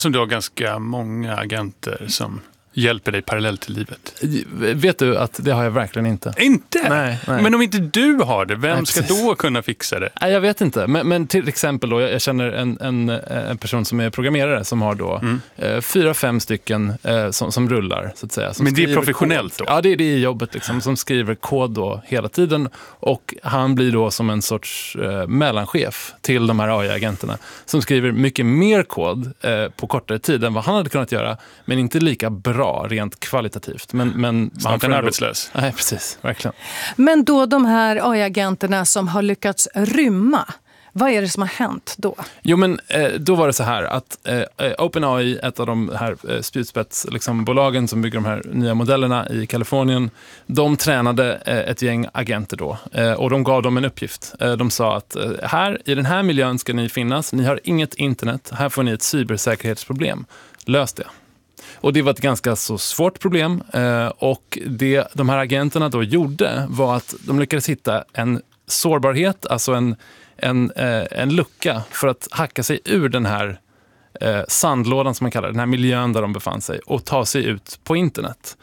Som du har ganska många agenter som hjälper dig parallellt i livet. Vet du att det har jag verkligen inte. Inte? Nej. Men om inte du har det, vem ska då kunna fixa det? Nej, jag vet inte. Men till exempel då, jag känner en person som är programmerare som har då 4-5 stycken som rullar, så att säga. Men det är professionellt kod. då? Ja, det är jobbet liksom, som skriver kod då hela tiden. Och han blir då som en sorts mellanchef till de här AI-agenterna som skriver mycket mer kod på kortare tid än vad han hade kunnat göra, men inte lika bra rent kvalitativt. Men snart en arbetslös. Nej, precis. Verkligen. Men då de här AI-agenterna som har lyckats rymma, vad är det som har hänt då? Jo, men då var det så här att OpenAI, ett av de här spjutspetsbolagen som bygger de här nya modellerna i Kalifornien, de tränade ett gäng agenter då och de gav dem en uppgift. De sa att här i den här miljön ska ni finnas, ni har inget internet, här får ni ett cybersäkerhetsproblem, lös det. Och det var ett ganska så svårt problem och det de här agenterna då gjorde var att de lyckades hitta en sårbarhet, alltså en lucka för att hacka sig ur den här sandlådan som man kallar det, den här miljön där de befann sig och ta sig ut på internet.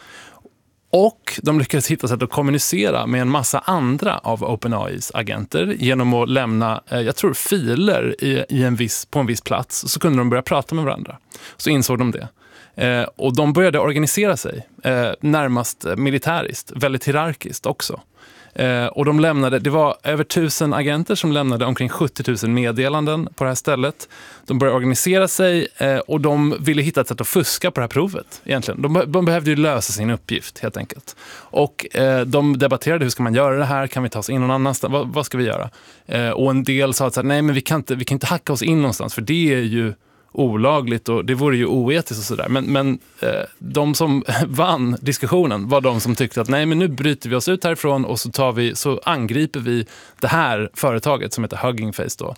Och de lyckades hitta sätt att kommunicera med en massa andra av OpenAIs agenter genom att lämna, jag tror, filer på en viss plats. Så kunde de börja prata med varandra. Så insåg de det. Och de började organisera sig närmast militäriskt, väldigt hierarkiskt också. Och de lämnade, det var över 1000 agenter som lämnade omkring 70 000 meddelanden på det här stället. De började organisera sig och de ville hitta ett sätt att fuska på det här provet egentligen. De behövde ju lösa sin uppgift helt enkelt. Och de debatterade, hur ska man göra det här? Kan vi ta oss in någon annanstans? Vad ska vi göra? Och en del sa att nej, men vi kan inte hacka oss in någonstans, för det är ju olagligt och det vore ju oetiskt och sådär. Men de som vann diskussionen var de som tyckte att nej, men nu bryter vi oss ut härifrån och så angriper vi det här företaget som heter Hugging Face då,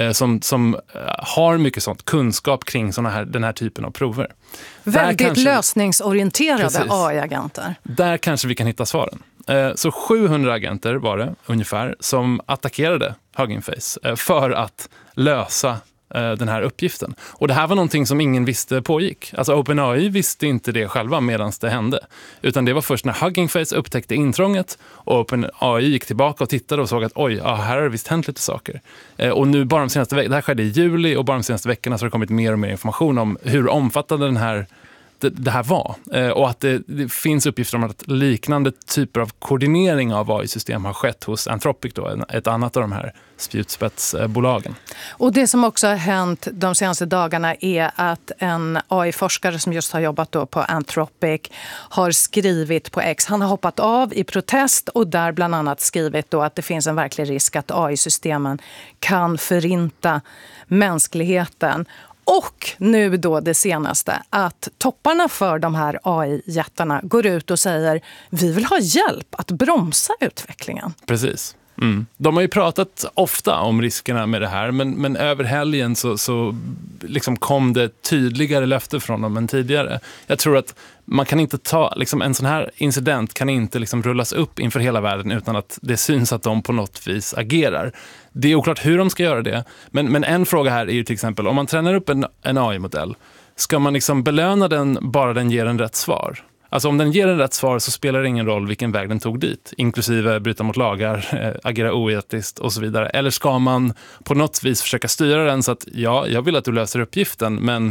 som har mycket sånt kunskap kring den här typen av prover. Väldigt lösningsorienterade AI-agenter. Där kanske vi kan hitta svaren. Så 700 agenter var det ungefär som attackerade Hugging Face för att lösa den här uppgiften. Och det här var någonting som ingen visste pågick. Alltså OpenAI visste inte det själva medan det hände. Utan det var först när Hugging Face upptäckte intrånget och OpenAI gick tillbaka och tittade och såg att här har det visst hänt lite saker. Och nu bara de senaste veckorna, det här skedde i juli, och bara de senaste veckorna så har det kommit mer och mer information om hur omfattande det här var. Och att det finns uppgifter om att liknande typer av koordinering av AI-system har skett hos Anthropic då, ett annat av de här spjutspetsbolagen. Och det som också har hänt de senaste dagarna är att en AI-forskare som just har jobbat då på Anthropic har skrivit på X. Han har hoppat av i protest och där bland annat skrivit då att det finns en verklig risk att AI-systemen kan förinta mänskligheten. Och nu då det senaste, att topparna för de här AI-jättarna går ut och säger vi vill ha hjälp att bromsa utvecklingen. Precis. De har ju pratat ofta om riskerna med det här, men över helgen så liksom kom det tydligare löfte från dem än tidigare. Jag tror att man kan inte en sån här incident kan inte rullas upp inför hela världen utan att det syns att de på något vis agerar. Det är oklart hur de ska göra det, men en fråga här är ju till exempel, om man tränar upp en AI-modell, ska man belöna den bara den ger en rätt svar? Alltså om den ger en rätt svar så spelar det ingen roll vilken väg den tog dit, inklusive bryta mot lagar, agera oetiskt och så vidare. Eller ska man på något vis försöka styra den så att jag vill att du löser uppgiften, men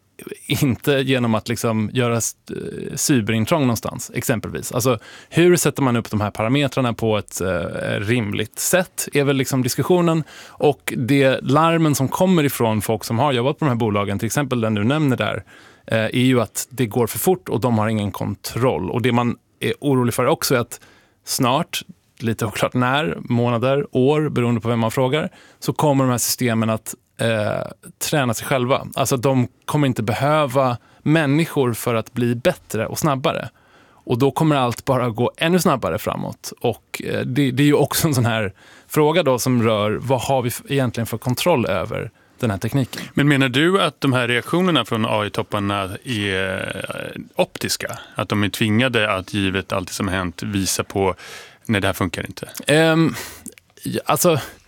inte genom att göra cyberintrång någonstans, exempelvis. Alltså hur sätter man upp de här parametrarna på ett rimligt sätt är väl diskussionen, och det larmen som kommer ifrån folk som har jobbat på de här bolagen, till exempel den du nämner där, är ju att det går för fort och de har ingen kontroll. Och det man är orolig för också är att snart, lite oklart när, månader, år, beroende på vem man frågar, så kommer de här systemen att träna sig själva. Alltså de kommer inte behöva människor för att bli bättre och snabbare. Och då kommer allt bara gå ännu snabbare framåt. Och det är ju också en sån här fråga då som rör vad har vi egentligen för kontroll över den här tekniken. Men menar du att de här reaktionerna från AI-topparna är optiska? Att de är tvingade att, givet allt som hänt, visa på när det här funkar inte? Alltså,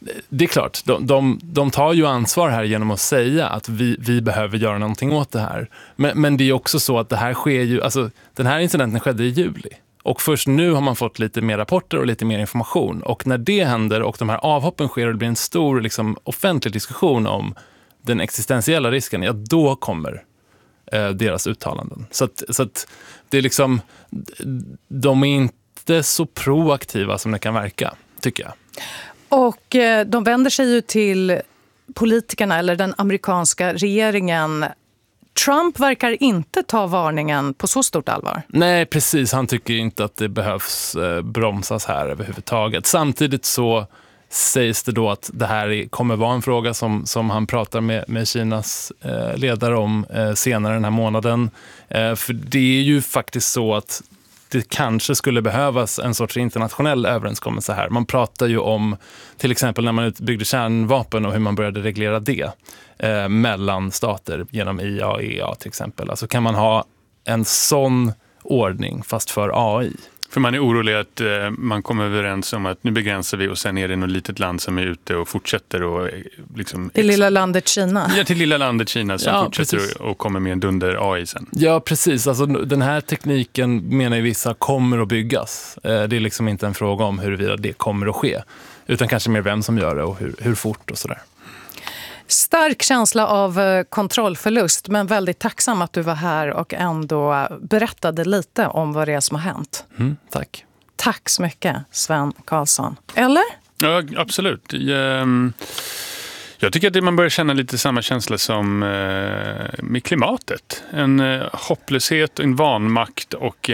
det är klart, de tar ju ansvar här genom att säga att vi behöver göra någonting åt det här. Men det är också så att det här sker ju, alltså den här incidenten skedde i juli. Och först nu har man fått lite mer rapporter och lite mer information. Och när det händer och de här avhoppen sker och det blir en stor liksom, offentlig diskussion om den existentiella risken, ja då kommer deras uttalanden. Så att det är liksom, de är inte så proaktiva som det kan verka, tycker jag. Och de vänder sig ju till politikerna eller den amerikanska regeringen. Trump verkar inte ta varningen på så stort allvar. Nej, precis. Han tycker inte att det behövs bromsas här överhuvudtaget. Samtidigt så sägs det då att det här kommer vara en fråga som han pratar med Kinas ledare om senare den här månaden. För det är ju faktiskt så att det kanske skulle behövas en sorts internationell överenskommelse här. Man pratar ju om till exempel när man utbyggde kärnvapen och hur man började reglera det mellan stater genom IAEA till exempel. Alltså kan man ha en sån ordning fast för AI? För man är orolig att man kommer överens om att nu begränsar vi och sen är det något litet land som är ute och fortsätter och liksom... Till lilla landet Kina. Ja, till lilla landet Kina som fortsätter och kommer med en dunder AI sen. Ja, precis. Alltså, den här tekniken menar ju vissa kommer att byggas. Det är liksom inte en fråga om huruvida det kommer att ske. Utan kanske mer vem som gör det och hur fort och sådär. Stark känsla av kontrollförlust, men väldigt tacksam att du var här och ändå berättade lite om vad det är som har hänt. Tack. Tack så mycket, Sven Karlsson. Eller? Ja, absolut. Jag tycker att man börjar känna lite samma känsla som med klimatet. En hopplöshet, en vanmakt och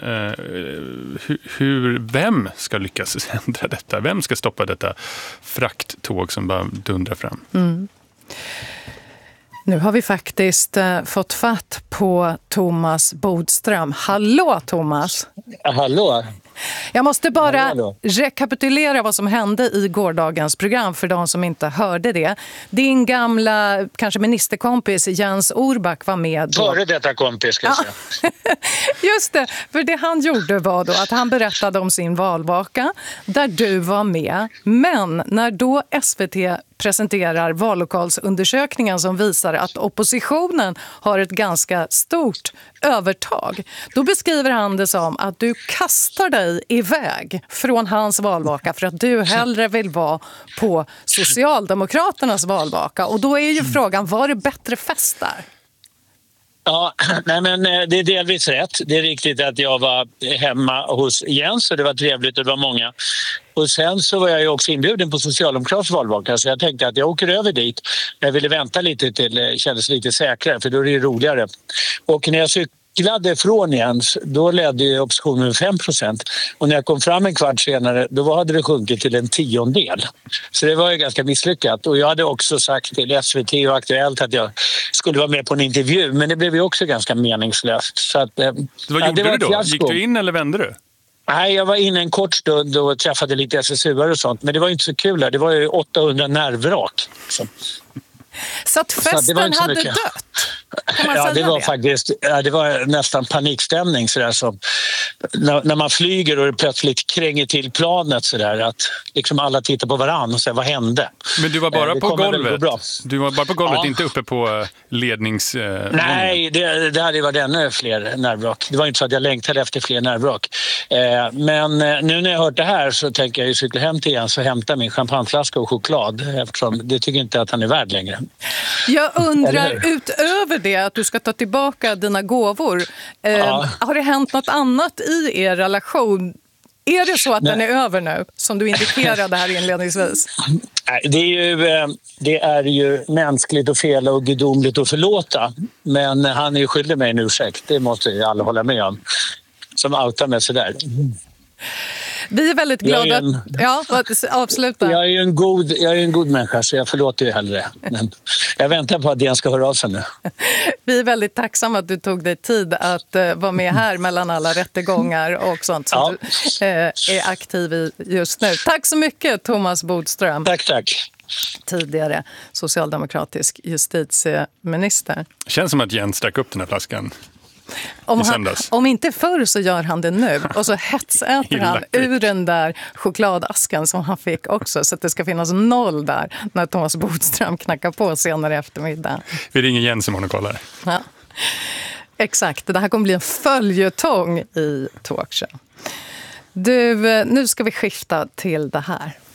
vem ska lyckas ändra detta? Vem ska stoppa detta frakttåg som bara dundrar fram? Nu har vi faktiskt fått fatt på Thomas Bodström. Hallå Thomas! Hallå! Jag måste bara rekapitulera vad som hände i gårdagens program för de som inte hörde det. Din gamla, kanske ministerkompis Jens Orback var med då. Före detta kompis ska jag säga. Just det, för det han gjorde var då att han berättade om sin valvaka där du var med. Men när då SVT presenterar vallokalsundersökningen som visar att oppositionen har ett ganska stort övertag. Då beskriver han det som att du kastar dig iväg från hans valvaka för att du hellre vill vara på Socialdemokraternas valvaka. Och då är ju frågan, var det bättre fest där? Ja, nej men det är delvis rätt. Det är riktigt att jag var hemma hos Jens och det var trevligt och det var många. Och sen så var jag ju också inbjuden på Socialdemokraternas valvaka så jag tänkte att jag åker över dit. Jag ville vänta lite till det kändes lite säkrare för då är det ju roligare. Och när jag cyklade från Jens, då ledde ju oppositionen med 5%. Och när jag kom fram en kvart senare, då hade det sjunkit till 10%. Så det var ju ganska misslyckat. Och jag hade också sagt till SVT och Aktuellt att jag skulle vara med på en intervju. Men det blev ju också ganska meningslöst. Så att, vad gjorde du då? Gick du in eller vände du? Nej, jag var inne en kort stund och träffade lite SSU-are och sånt. Men det var ju inte så kul där. Det var ju 800 nervvrak. Så att festen hade dött? Ja, det var faktiskt det var nästan panikstämning så där, som när man flyger och det plötsligt kränger till planet så där att liksom alla tittar på varann och säger vad hände? Men du var bara på golvet. Du var bara på golvet, ja. Inte uppe på Nej, det hade varit ännu fler nervvrak. Det var inte så att jag längtade efter fler nervvrak. Men nu när jag hört det här så tänker jag ju cykla hem till Jens och hämta min champagneflaska och choklad eftersom det tycker inte att han är värd längre. Jag undrar, utöver det att du ska ta tillbaka dina gåvor, har det hänt något annat i er relation? Är det så att den är över nu, som du indikerade här inledningsvis? Det är ju mänskligt och fel och gudomligt att förlåta. Men han är ju skyldig mig en ursäkt, det måste ju alla hålla med om. Som outar mig sådär. Vi är väldigt glada. Avsluta. Jag är en god människa så jag förlåter ju hellre. Men jag väntar på att den ska höra av sig nu. Vi är väldigt tacksamma att du tog dig tid att vara med här mellan alla rättegångar och sånt som du är aktiv i just nu. Tack så mycket, Thomas Bodström. Tack. Tidigare socialdemokratisk justitieminister. Känns som att Jens stack upp den här flaskan. Om inte förr så gör han det nu. Och så hetsäter han ur den där chokladasken som han fick också. Så att det ska finnas 0 där när Thomas Bodström knackar på senare i eftermiddag. Vi ringer Jens imorgon och kollar. Ja. Exakt, det här kommer bli en följetong i talkshow. Du, nu ska vi skifta till det här.